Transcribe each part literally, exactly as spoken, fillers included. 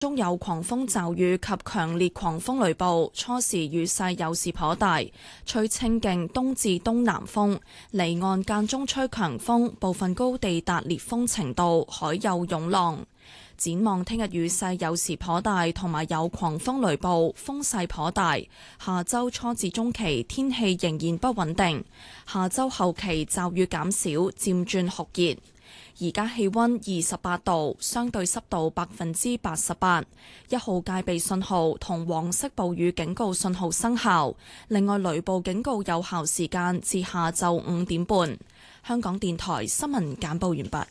中有狂風驟雨及強烈狂風雷暴，初時雨勢有時頗大，吹清勁東至東南風，離岸間中吹強風，部分高地達烈風程度，海有湧浪。展望聽日雨勢有時頗大，同埋有狂風雷暴，風勢頗大。下周初至中期天氣仍然不穩定，下周後期驟雨減少，漸轉酷熱。而家氣溫二十八度，相對濕度百分之八十八，一號戒備信號同黃色暴雨警告信號生效。另外，雷暴警告有效時間至下晝五點半。香港電台新聞簡報完畢。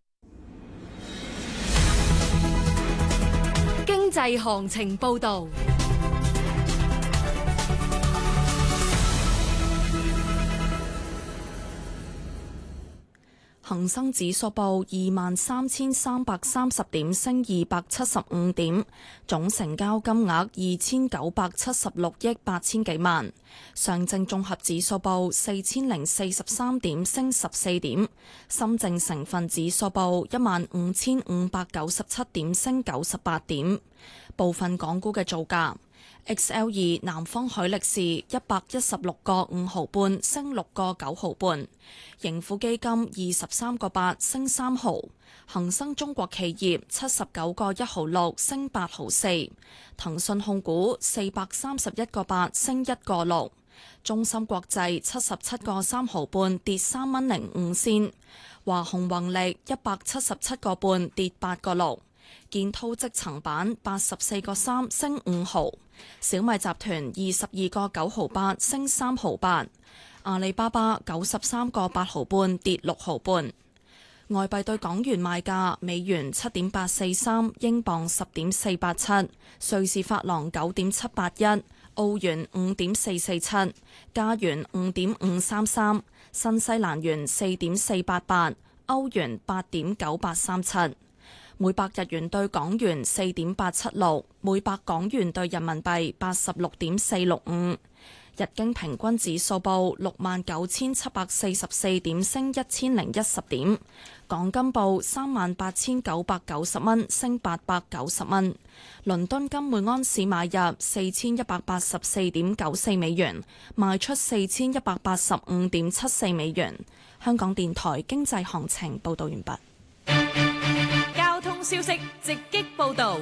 經濟行情報導。 恒生指數報二萬三千三百三十點，升二百七十五點，總成交金額二千九百七十六億八千幾萬。上證綜合指數報四千零四十三點，升十四點。深證成分指數報一萬五千五百九十七點，升九十八點。部分港股嘅造價。X L 二南方海力士一百一十六個五毫半，升六個九毫半。盈富基金二十三個八，升三毫。恒生中國企業七十九個一毫六，升八毫四。騰訊控股四百三十一個八，升一個六。中芯國際七十七個三毫半，跌三蚊零五仙。華虹宏力一百七十七個半，跌八個六。建滔積層板八十四個三，升五毫。小米集團二十二個九毫八，升三毫八。阿里巴巴九十三個八毫半，跌六毫半。外幣對港元賣價：美元七點八四三，英鎊十點四八七，瑞士法郎九點七八一，澳元五點四四七，加元五點五三三，新西蘭元四點四八八，歐元八點九八三七。每百日元對港元四點八七六，每百港元對人民幣八十六點四六五。日經平均指數報六萬九千七百四十四點，升一千零一十點。港金報三萬八千九百九十蚊，升八百九十蚊。倫敦金每安士買入四千一百八十四點九四美元，賣出四千一百八十五點七四美元。香港電台經濟行情報道完畢。 交通消息直擊報道。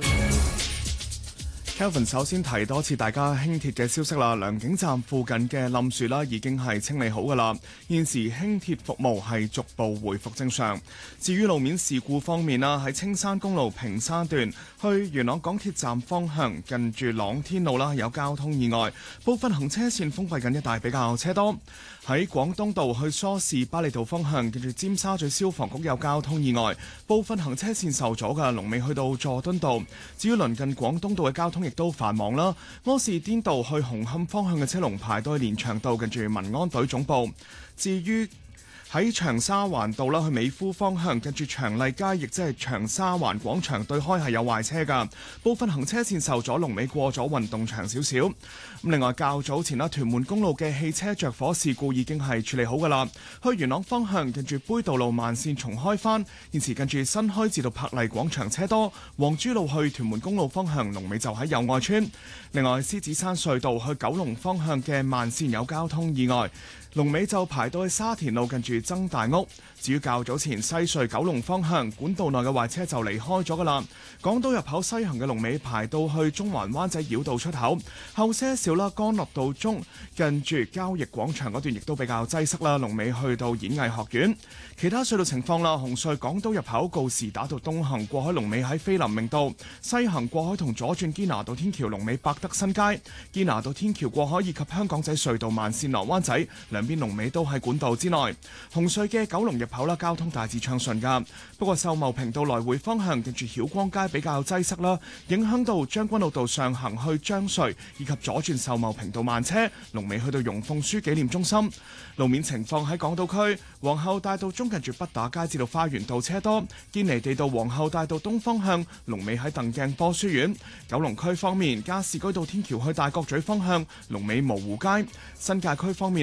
Kelvin 首先提多次大家輕鐵嘅消息啦，良景站附近嘅冧樹啦已經係清理好噶啦，現時輕鐵服務係逐步回復正常。至於路面事故方面啦，喺青山公路屏山段去元朗港鐵站方向，近住朗天路啦有交通意外，部分行車線封閉緊，一帶比較車多。喺廣東道去梳士巴利道方向，近住尖沙咀消防局有交通意外，部分行車線受阻嘅，龍尾去到佐敦道。至於鄰近廣東道嘅交通亦都繁忙啦，柯士甸道去紅磡方向嘅車龍排到去連翔道，近住民安隊總部。至於喺長沙灣道啦，去美孚方向，近住長麗街，亦即係長沙灣廣場對開係有壞車㗎，部分行車線受阻，龍尾過咗運動場少少。咁另外較早前啦，屯門公路嘅汽車着火事故已經係處理好㗎啦。去元朗方向，近住杯渡路慢線重開返，現時近住新開至到柏麗廣場車多。黃珠路去屯門公路方向，龍尾就喺友愛村。另外獅子山隧道去九龍方向嘅慢線有交通意外，龍尾就排到去沙田路近住曾大屋。至於較早前西隧九龍方向管道內嘅壞車就離開咗㗎啦。港島入口西行嘅龍尾排到去中環灣仔繞道出口，後些少啦，干諾道中近住交易廣場嗰段亦都比較擠塞啦，龍尾去到演藝學院。其他隧道情況啦，紅隧港島入口告士打道東行過海龍尾喺菲林明道，西行過海同左轉堅拿道天橋龍尾百德新街，堅拿道天橋過海以及香港仔隧道慢線落灣仔兩邊龍尾都喺管道之內。紅隧嘅九龍入口啦，交通大致暢順噶，不過秀茂坪道來回方向近住曉光街比較擠塞啦，影響到將軍澳道上行去將隧以及左轉秀茂坪道慢車，龍尾去到容鳳書紀念中心。路面情況喺港島區皇后大道中近住畢打街至到花園道車多，堅尼地道皇后大道東方向龍尾喺鄧鏡波書院。九龍區方面，加士居道天橋去大角咀方向龍尾蕪湖街。新界區方面啦，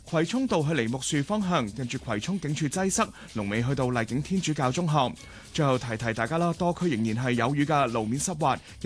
葵涌道去梨木樹方向，近住葵涌警署擠塞，龍尾去到麗景天主教中學。最後提提大家啦，多區仍然係有雨㗎，路面濕滑。